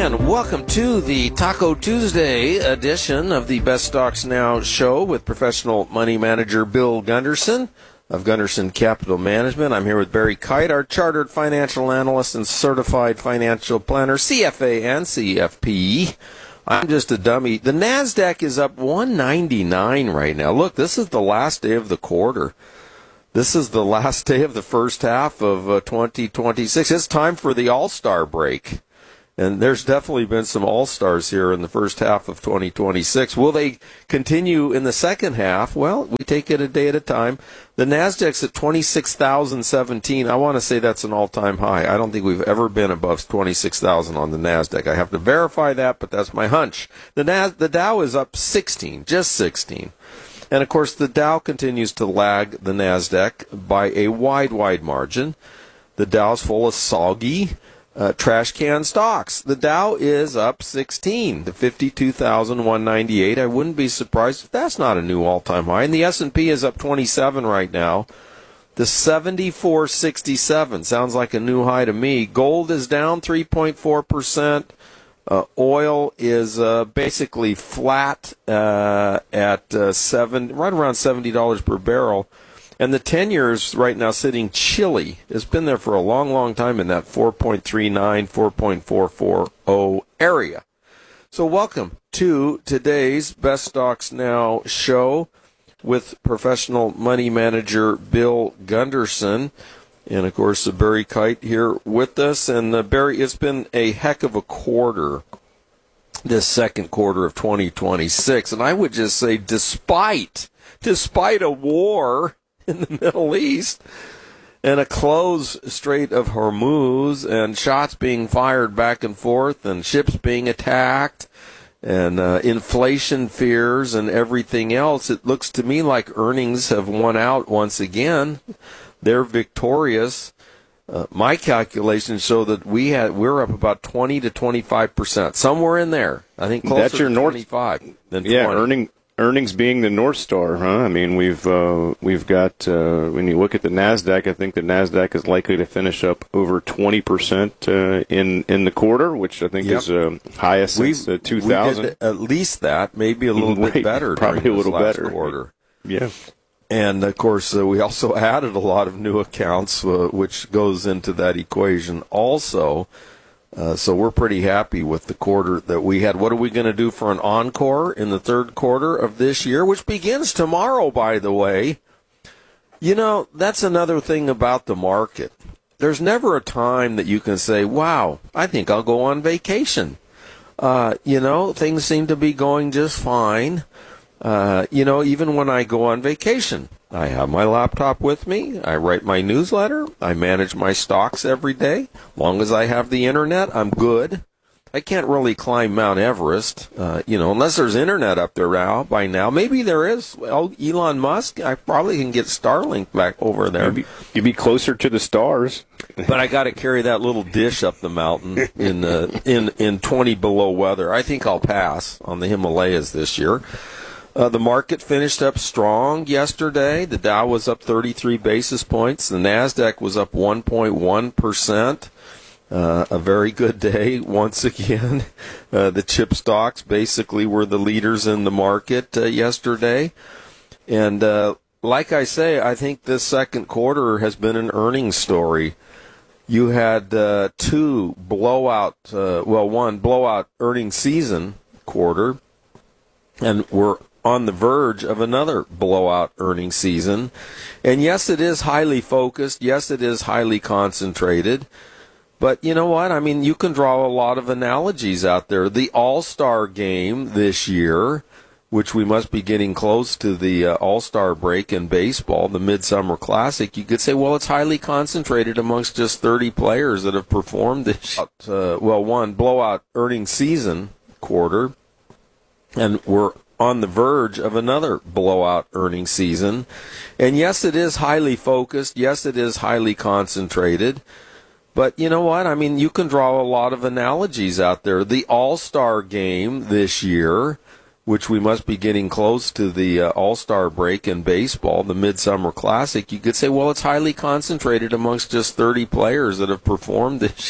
And welcome to the Taco Tuesday edition of the Best Stocks Now show with professional money manager Bill Gunderson of Gunderson Capital Management. I'm here with Barry Kite, our chartered financial analyst and certified financial planner, CFA and CFP. I'm just a dummy. The NASDAQ is up 199 right now. Look, this is the last day of the quarter. This is the last day of the first half of 2026. It's time for the All-Star break. And there's definitely been some all-stars here in the first half of 2026. Will they continue in the second half? Well, we take it a day at a time. The NASDAQ's at 26,017. I want to say that's an all-time high. I don't think we've ever been above 26,000 on the NASDAQ. I have to verify that, but that's my hunch. The Dow is up 16, just 16. And, of course, the Dow continues to lag the NASDAQ by a wide margin. The Dow's full of soggy trash can stocks. The Dow is up 16 to 52,198. I wouldn't be surprised if that's not a new all-time high. And the S&P is up 27 right now to 74.67. Sounds like a new high to me. Gold is down 3.4%. Oil is basically flat at right around $70 per barrel. And the 10-year is right now sitting chilly. It's been there for a long time in that 4.39, 4.440 area. So welcome to today's Best Stocks Now show with professional money manager Bill Gunderson. And, of course, Barry Kite here with us. And, Barry, it's been a heck of a quarter, this second quarter of 2026. And I would just say despite a war in the Middle East and a closed Strait of Hormuz and shots being fired back and forth and ships being attacked and inflation fears and everything else, it looks to me like earnings have won out once again. They're victorious. My calculations show that we're up about 20 to 25%, somewhere in there. I think closer that's your to North, 25 than 20. Yeah, earnings being the North Star, huh? I mean, we've got when you look at the NASDAQ, I think the NASDAQ is likely to finish up over 20% in the quarter, which I think is highest since 2000. We did at least that, maybe a little bit better. Probably a little last better quarter. Yeah. And, of course, we also added a lot of new accounts, which goes into that equation also. So we're pretty happy with the quarter that we had. What are we going to do for an encore in the third quarter of this year, which begins tomorrow, by the way? You know, that's another thing about the market. There's never a time that you can say, wow, I think I'll go on vacation. Things seem to be going just fine. Even when I go on vacation, I have my laptop with me. I write my newsletter. I manage my stocks every day. As long as I have the internet, I'm good. I can't really climb Mount Everest, unless there's internet up there by now. Maybe there is. Well, Elon Musk, I probably can get Starlink back over there. You'd be closer to the stars. But I got to carry that little dish up the mountain in 20 below weather. I think I'll pass on the Himalayas this year. The market finished up strong yesterday. The Dow was up 33 basis points. The NASDAQ was up 1.1%. A very good day once again. The chip stocks basically were the leaders in the market yesterday. And like I say, I think this second quarter has been an earnings story. You had one blowout earnings season quarter, and we're on the verge of another blowout earnings season. And yes, it is highly focused. Yes, it is highly concentrated. But you know what? I mean, you can draw a lot of analogies out there. The All-Star game this year, which we must be getting close to the All-Star break in baseball, the Midsummer Classic, you could say, well, it's highly concentrated amongst just 30 players that have performed this one blowout earnings season quarter. And we're on the verge of another blowout earnings season. And yes, it is highly focused. Yes, it is highly concentrated. But you know what? I mean, you can draw a lot of analogies out there. The All-Star game this year, which we must be getting close to the All-Star break in baseball, the Midsummer Classic, you could say, well, it's highly concentrated amongst just 30 players that have performed this